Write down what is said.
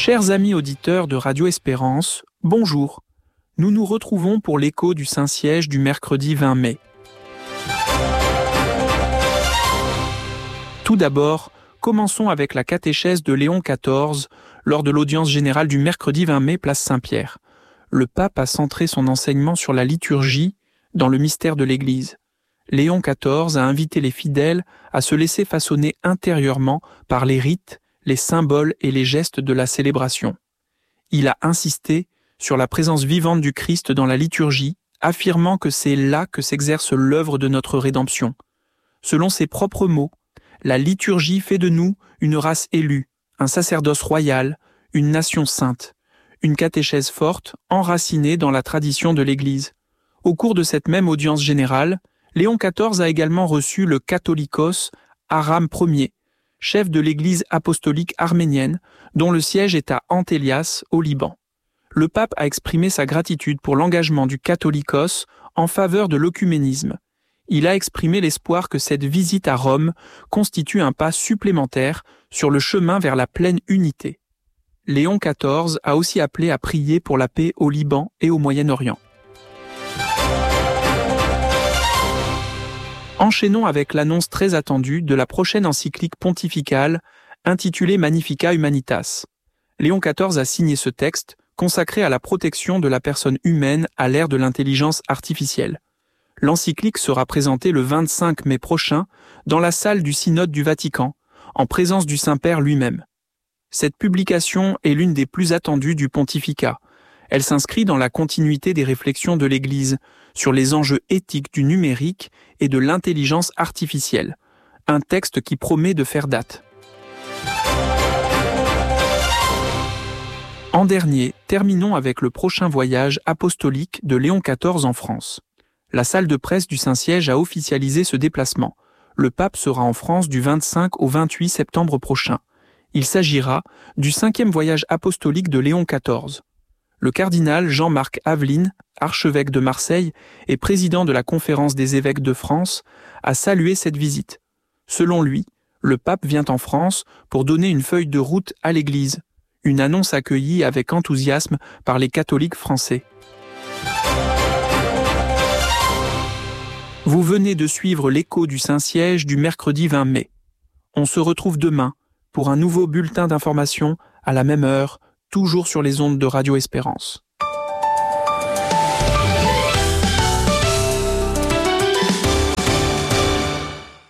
Chers amis auditeurs de Radio Espérance, bonjour. Nous nous retrouvons pour l'écho du Saint-Siège du mercredi 20 mai. Tout d'abord, commençons avec la catéchèse de Léon XIV lors de l'audience générale du mercredi 20 mai, place Saint-Pierre. Le pape a centré son enseignement sur la liturgie dans le mystère de l'Église. Léon XIV a invité les fidèles à se laisser façonner intérieurement par les rites, les symboles et les gestes de la célébration. Il a insisté sur la présence vivante du Christ dans la liturgie, affirmant que c'est là que s'exerce l'œuvre de notre rédemption. Selon ses propres mots, la liturgie fait de nous une race élue, un sacerdoce royal, une nation sainte, une catéchèse forte, enracinée dans la tradition de l'Église. Au cours de cette même audience générale, Léon XIV a également reçu le catholicos Aram Ier, chef de l'Église apostolique arménienne, dont le siège est à Antélias, au Liban. Le pape a exprimé sa gratitude pour l'engagement du catholicos en faveur de l'œcuménisme. Il a exprimé l'espoir que cette visite à Rome constitue un pas supplémentaire sur le chemin vers la pleine unité. Léon XIV a aussi appelé à prier pour la paix au Liban et au Moyen-Orient. Enchaînons avec l'annonce très attendue de la prochaine encyclique pontificale intitulée Magnificat Humanitas. Léon XIV a signé ce texte consacré à la protection de la personne humaine à l'ère de l'intelligence artificielle. L'encyclique sera présentée le 25 mai prochain dans la salle du Synode du Vatican, en présence du Saint-Père lui-même. Cette publication est l'une des plus attendues du pontificat. Elle s'inscrit dans la continuité des réflexions de l'Église sur les enjeux éthiques du numérique et de l'intelligence artificielle, un texte qui promet de faire date. En dernier, terminons avec le prochain voyage apostolique de Léon XIV en France. La salle de presse du Saint-Siège a officialisé ce déplacement. Le pape sera en France du 25 au 28 septembre prochain. Il s'agira du 5e voyage apostolique de Léon XIV. Le cardinal Jean-Marc Aveline, archevêque de Marseille et président de la Conférence des évêques de France, a salué cette visite. Selon lui, le pape vient en France pour donner une feuille de route à l'Église, une annonce accueillie avec enthousiasme par les catholiques français. Vous venez de suivre l'écho du Saint-Siège du mercredi 20 mai. On se retrouve demain pour un nouveau bulletin d'information à la même heure, toujours sur les ondes de Radio Espérance.